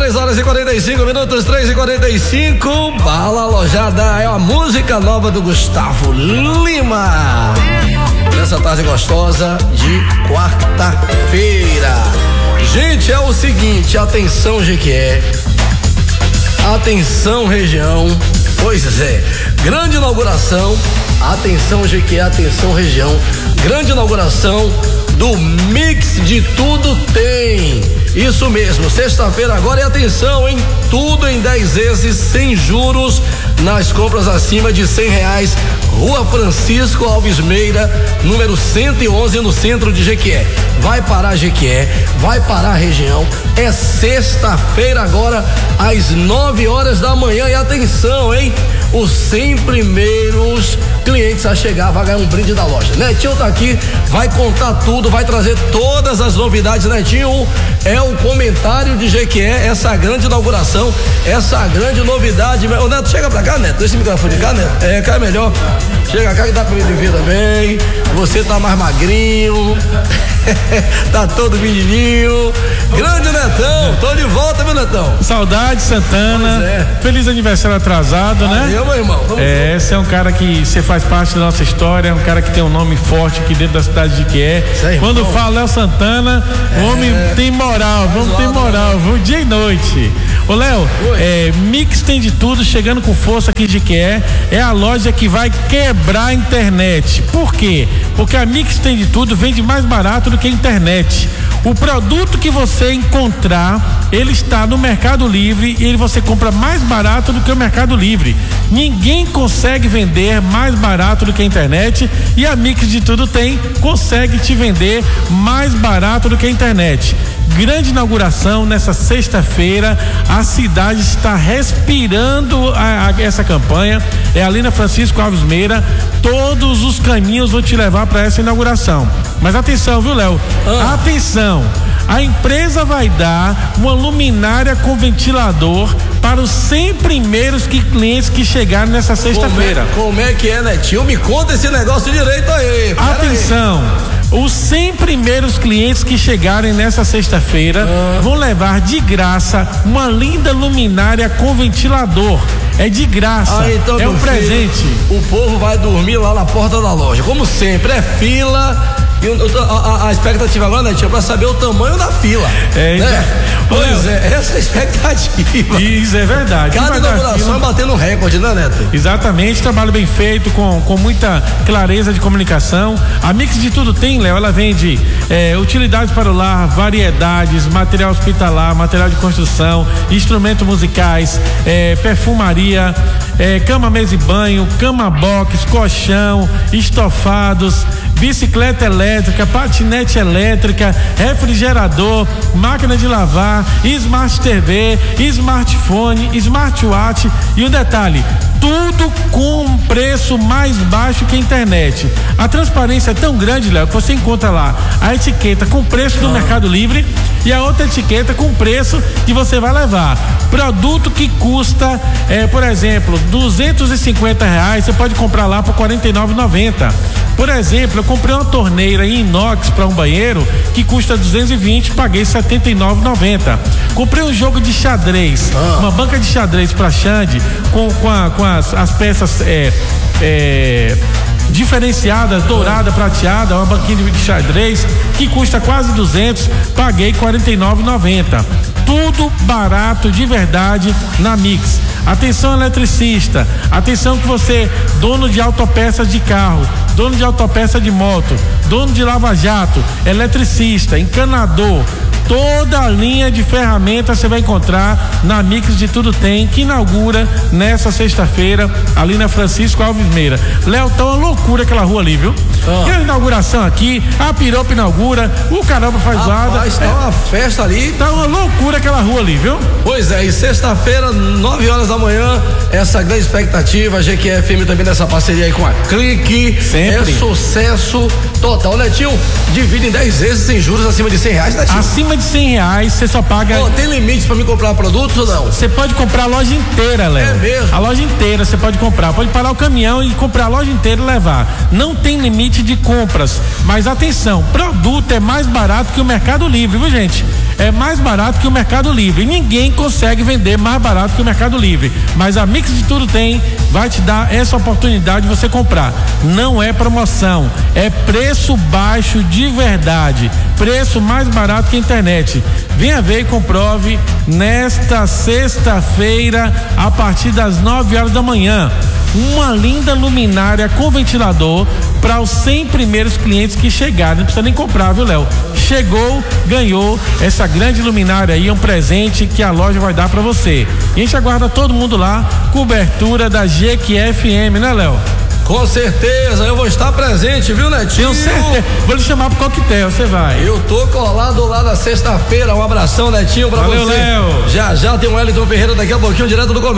3h45, 3h45. Bala Alojada é a música nova do Gustavo Lima. Nessa tarde gostosa de quarta-feira. Gente, é o seguinte, atenção Jequié, atenção região, pois é, grande inauguração, atenção Jequié, atenção região, grande inauguração do Mix de Tudo Tem. Isso mesmo, sexta-feira agora, e atenção, hein? Tudo em 10 vezes sem juros nas compras acima de R$100. Rua Francisco Alves Meira, número 111, no centro de Jequié. Vai parar Jequié, vai parar a região. É sexta-feira agora, às 9h da manhã. E atenção, hein? Os 100 primeiros clientes a chegar vai ganhar um brinde da loja. Netinho tá aqui, vai contar tudo, vai trazer todas as novidades. Netinho, é o comentário de Jequié, essa grande inauguração, essa grande novidade. Ô Neto, chega pra cá, Neto, deixa o microfone cá, Neto. É, cá é melhor. Chega cá que dá pra me ver também. Você tá mais magrinho. Tá todo menininho. Grande Netão, tô de volta, meu Netão. Saudade, Santana. Feliz aniversário atrasado, né? Meu irmão. Esse é um cara que você faz parte da nossa história, um cara que tem um nome forte aqui dentro da cidade de Jequié. Quando fala Léo Santana, o homem tem moral, vamos ter moral, dia e noite. Ô Léo, Mix tem de tudo, chegando com força aqui de Jequié. É a loja que vai quebrar a internet. Por quê? Porque a Mix tem de tudo, vende mais barato do que a internet. O produto que você encontrar, ele está no Mercado Livre e você compra mais barato do que o Mercado Livre. Ninguém consegue vender mais barato do que a internet, e a Mix de Tudo Tem consegue te vender mais barato do que a internet. Grande inauguração nessa sexta-feira, a cidade está respirando essa campanha. É ali na Francisco Alves Meira. Todos os caminhos vão te levar para essa inauguração. Mas atenção, viu, Léo? Atenção! A empresa vai dar uma luminária com ventilador para os 100 primeiros clientes que chegaram nessa sexta-feira. Como é que é, Netinho? Me conta esse negócio direito aí. Atenção! Os 100 primeiros clientes que chegarem nessa sexta-feira vão levar de graça uma linda luminária com ventilador. É de graça, então, é um presente. O povo vai dormir lá na porta da loja, como sempre, é fila. E a expectativa agora, Netinho, é pra saber o tamanho da fila. Pois é, essa é a expectativa. Isso é verdade. Cada inauguração batendo recorde, né, Neto? Exatamente, trabalho bem feito, com muita clareza de comunicação. A Mix de Tudo Tem, Léo, ela vende utilidades para o lar, variedades, material hospitalar, material de construção, instrumentos musicais, perfumaria, cama, mesa e banho, cama box, colchão, estofados, bicicleta elétrica, patinete elétrica, refrigerador, máquina de lavar, Smart TV, smartphone, smartwatch. E o detalhe, tudo com um preço mais baixo que a internet. A transparência é tão grande, Léo, que você encontra lá a etiqueta com o preço do Mercado Livre e a outra etiqueta com o preço que você vai levar. Produto que custa, por exemplo, R$250, você pode comprar lá por R$49,90. Por exemplo, eu comprei uma torneira em inox para um banheiro que custa R$220, paguei R$79,90. Comprei um jogo de xadrez, uma banca de xadrez para Xande com as peças diferenciadas, dourada, prateada, uma banquinha de xadrez que custa quase R$200, paguei R$49,90. Tudo barato de verdade na Mix. Atenção, eletricista, atenção que você, dono de autopeças de carro, dono de autopeça de moto, dono de lava-jato, eletricista, encanador, toda a linha de ferramentas você vai encontrar na Mix de Tudo Tem, que inaugura nessa sexta-feira ali na Francisco Alves Meira. Léo, tá uma loucura aquela rua ali, viu? E a inauguração aqui, a Piropa inaugura, o caramba faz zoada. Tá uma festa ali. Tá uma loucura aquela rua ali, viu? Pois é, e sexta-feira, 9h da manhã, essa grande expectativa, a Jequié FM também nessa parceria aí com a Clique. Sempre. É sucesso total. Netinho, divide em 10 vezes sem juros acima de R$100, Netinho? Acima de R$100 você só paga. Tem limite pra me comprar produtos ou não? Você pode comprar a loja inteira, Léo. É mesmo? A loja inteira você pode comprar. Pode parar o caminhão e comprar a loja inteira e levar. Não tem limite de compras. Mas atenção, produto é mais barato que o Mercado Livre, viu, gente? é mais barato que o Mercado Livre. Ninguém consegue vender mais barato que o Mercado Livre. Mas a Mix de Tudo Tem vai te dar essa oportunidade de você comprar. Não é promoção, é preço baixo de verdade. Preço mais barato que a internet. Venha ver e comprove nesta sexta-feira, a partir das 9 horas da manhã. Uma linda luminária com ventilador para os 100 primeiros clientes que chegarem. Não precisa nem comprar, viu, Léo? Chegou, ganhou essa grande luminária aí, é um presente que a loja vai dar para você. E a gente aguarda todo mundo lá, cobertura da GQFM, né, Léo? Com certeza, eu vou estar presente, viu, Netinho? Tenho certeza. Vou lhe chamar pro coquetel, você vai. Eu tô colado lá na sexta-feira. Um abração, Netinho, pra Valeu, você. Léo. Já tem o Wellington Ferreira daqui a pouquinho, direto do comércio.